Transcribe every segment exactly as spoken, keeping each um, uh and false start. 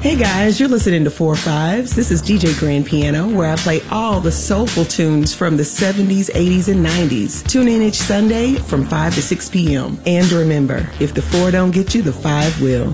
Hey guys, you're listening to Four Fives. This is D J Grand Piano, where I play all the soulful tunes from the seventies, eighties, and nineties. Tune in each Sunday from five to six p.m. And remember, if the four don't get you, the five will.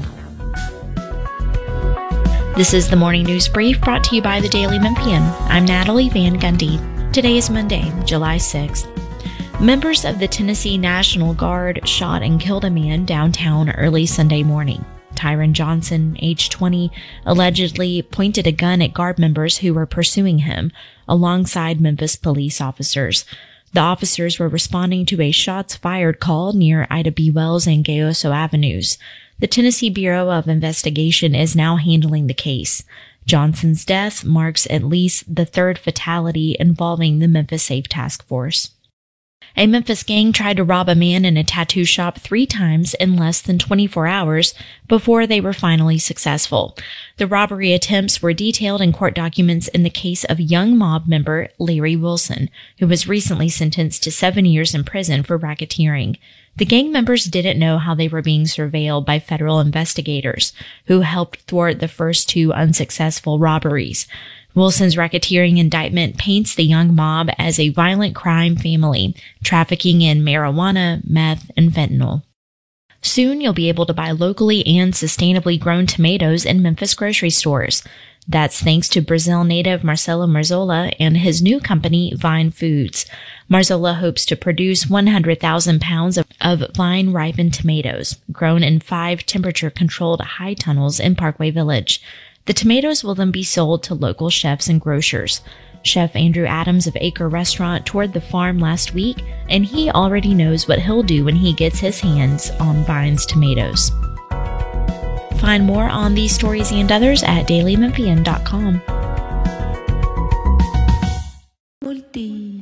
This is the Morning News Brief brought to you by the Daily Memphian. I'm Natalie Van Gundy. Today is Monday, July sixth. Members of the Tennessee National Guard shot and killed a man downtown early Sunday morning. Tyron Johnson, age twenty, allegedly pointed a gun at Guard members who were pursuing him alongside Memphis police officers. The officers were responding to a shots fired call near Ida B. Wells and Gayoso Avenues. The Tennessee Bureau of Investigation is now handling the case. Johnson's death marks at least the third fatality involving the Memphis Safe Task Force. A Memphis gang tried to rob a man in a tattoo shop three times in less than twenty-four hours before they were finally successful. The robbery attempts were detailed in court documents in the case of young mob member Larry Wilson, who was recently sentenced to seven years in prison for racketeering. The gang members didn't know how they were being surveilled by federal investigators, who helped thwart the first two unsuccessful robberies. Wilson's racketeering indictment paints the young mob as a violent crime family, trafficking in marijuana, meth, and fentanyl. Soon you'll be able to buy locally and sustainably grown tomatoes in Memphis grocery stores. That's thanks to Brazil native Marcelo Marzola and his new company, Vine Foods. Marzola hopes to produce one hundred thousand pounds of, of vine-ripened tomatoes, grown in five temperature-controlled high tunnels in Parkway Village. The tomatoes will then be sold to local chefs and grocers. Chef Andrew Adams of Acre Restaurant toured the farm last week, and he already knows what he'll do when he gets his hands on Vine's tomatoes. Find more on these stories and others at daily memphian dot com. Multi.